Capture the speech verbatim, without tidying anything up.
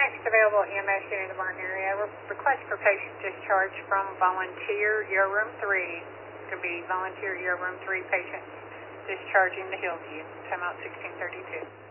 Next available E M S unit in the Martin area. Re- request for patient discharge from volunteer year room three. To be volunteer year room three patient discharging the Hillview. Time out sixteen thirty-two.